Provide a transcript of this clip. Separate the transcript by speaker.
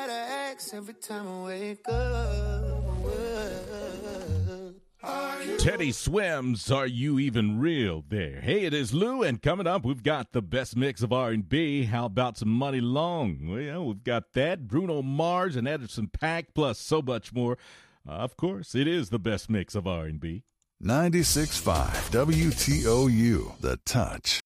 Speaker 1: gotta ask every time I wake up.
Speaker 2: Teddy Swims, Are You Even Real there? Hey, it is Lou, and coming up, we've got the best mix of R&B. How about some Money Long? Well, we've got that, Bruno Mars and Anderson .Paak, plus so much more. Of course, it is the best mix of R&B.
Speaker 3: 96.5 WTOU, The Touch.